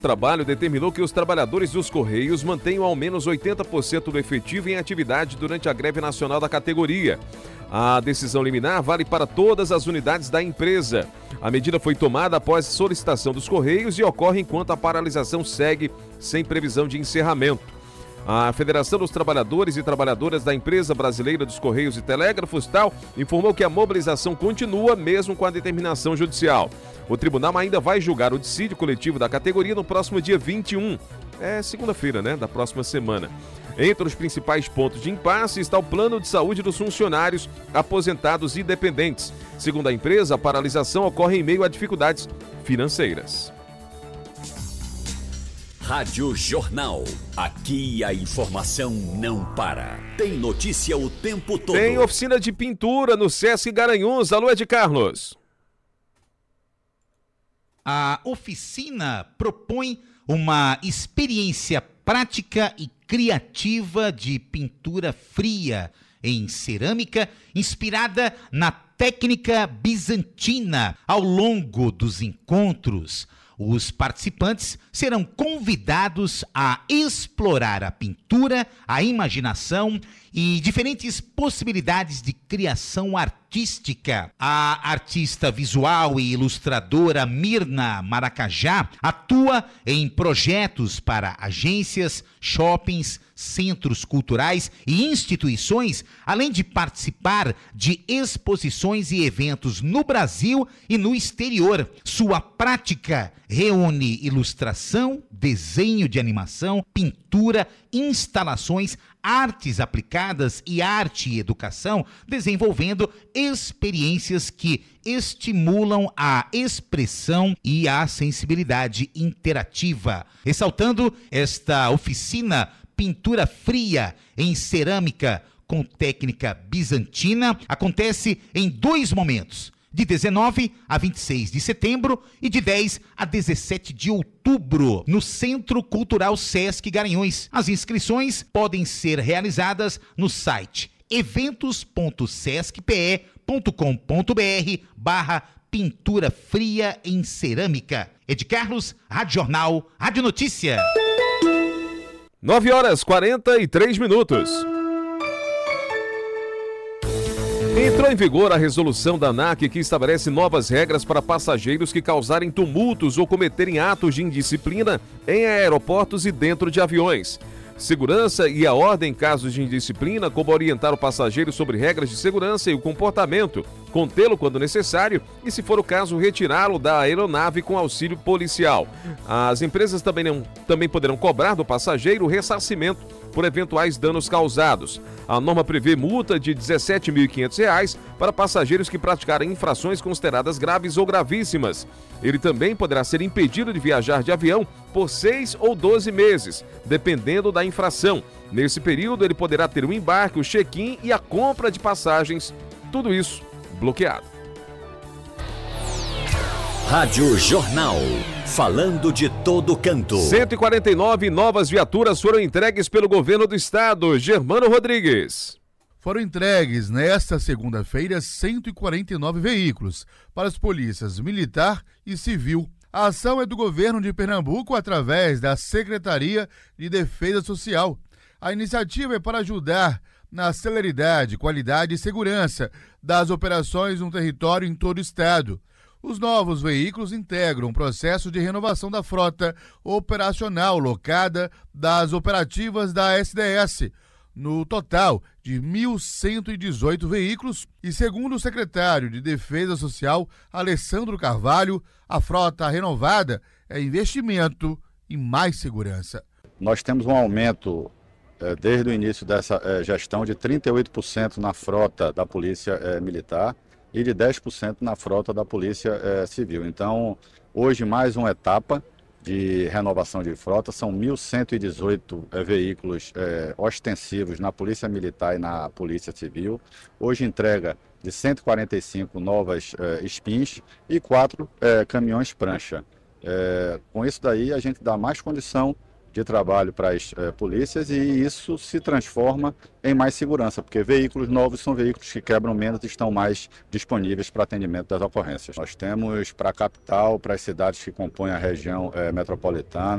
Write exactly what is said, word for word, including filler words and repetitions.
O trabalho determinou que os trabalhadores dos Correios mantenham ao menos oitenta por cento do efetivo em atividade durante a greve nacional da categoria. A decisão liminar vale para todas as unidades da empresa. A medida foi tomada após solicitação dos Correios e ocorre enquanto a paralisação segue sem previsão de encerramento. A Federação dos Trabalhadores e Trabalhadoras da Empresa Brasileira dos Correios e Telégrafos, T A L, informou que a mobilização continua mesmo com a determinação judicial. O tribunal ainda vai julgar o dissídio coletivo da categoria no próximo dia vinte e um, é segunda-feira, né, da próxima semana. Entre os principais pontos de impasse está o plano de saúde dos funcionários, aposentados e dependentes. Segundo a empresa, a paralisação ocorre em meio a dificuldades financeiras. Rádio Jornal. Aqui a informação não para. Tem notícia o tempo todo. Tem oficina de pintura no Sesc Garanhuns. Alô, Ed Carlos. A oficina propõe uma experiência prática e criativa de pintura fria em cerâmica, inspirada na técnica bizantina. Ao longo dos encontros, os participantes serão convidados a explorar a pintura, a imaginação e diferentes possibilidades de criação artística. A artista visual e ilustradora Mirna Maracajá atua em projetos para agências, shoppings, centros culturais e instituições, além de participar de exposições e eventos no Brasil e no exterior. Sua prática reúne ilustração, desenho de animação, pintura, instalações, artes aplicadas e arte e educação, desenvolvendo experiências que estimulam a expressão e a sensibilidade interativa. Ressaltando esta oficina Pintura Fria em Cerâmica com técnica bizantina, acontece em dois momentos, de dezenove a vinte e seis de setembro e de dez a dezessete de outubro, no Centro Cultural Sesc Garanhuns. As inscrições podem ser realizadas no site eventos ponto sescpe ponto com ponto br barra Pintura Fria em Cerâmica. Ed Carlos, Rádio Jornal, Rádio Notícia. nove horas e quarenta e três minutos. Entrou em vigor a resolução da ANAC que estabelece novas regras para passageiros que causarem tumultos ou cometerem atos de indisciplina em aeroportos e dentro de aviões. Segurança e a ordem em casos de indisciplina, como orientar o passageiro sobre regras de segurança e o comportamento, contê-lo quando necessário e, se for o caso, retirá-lo da aeronave com auxílio policial. As empresas também, não, também poderão cobrar do passageiro o ressarcimento por eventuais danos causados. A norma prevê multa de dezessete mil e quinhentos reais para passageiros que praticarem infrações consideradas graves ou gravíssimas. Ele também poderá ser impedido de viajar de avião por seis ou doze meses, dependendo da infração. Nesse período, ele poderá ter o embarque, o check-in e a compra de passagens. Tudo isso bloqueado. Rádio Jornal. Falando de todo canto. cento e quarenta e nove novas viaturas foram entregues pelo governo do estado. Germano Rodrigues. Foram entregues nesta segunda-feira cento e quarenta e nove veículos para as polícias militar e civil. A ação é do governo de Pernambuco através da Secretaria de Defesa Social. A iniciativa é para ajudar na celeridade, qualidade e segurança das operações no território em todo o estado. Os novos veículos integram um processo de renovação da frota operacional locada das operativas da S D S, no total de mil cento e dezoito veículos, e segundo o secretário de Defesa Social, Alessandro Carvalho, a frota renovada é investimento em mais segurança. Nós temos um aumento eh, desde o início dessa eh, gestão de trinta e oito por cento na frota da Polícia eh, Militar e de dez por cento na frota da Polícia eh, Civil. Então, hoje mais uma etapa de renovação de frota, são mil cento e dezoito eh, veículos eh, ostensivos na Polícia Militar e na Polícia Civil. Hoje entrega de cento e quarenta e cinco novas eh, spins e quatro eh, caminhões prancha. Eh, com isso daí a gente dá mais condição de trabalho para as eh, polícias e isso se transforma em mais segurança, porque veículos novos são veículos que quebram menos e estão mais disponíveis para atendimento das ocorrências. Nós temos para a capital, para as cidades que compõem a região eh, metropolitana,